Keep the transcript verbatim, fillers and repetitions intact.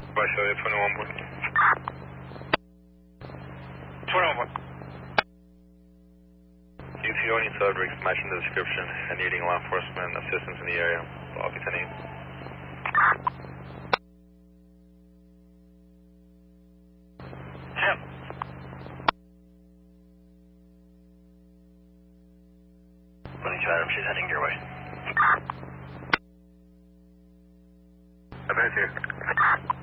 Russia, twenty-one one. twenty-one one. U T O any subjects matching the description and needing law enforcement assistance in the area. I'll be sending. Tim. Running to Adam, she's heading your way. I've been here.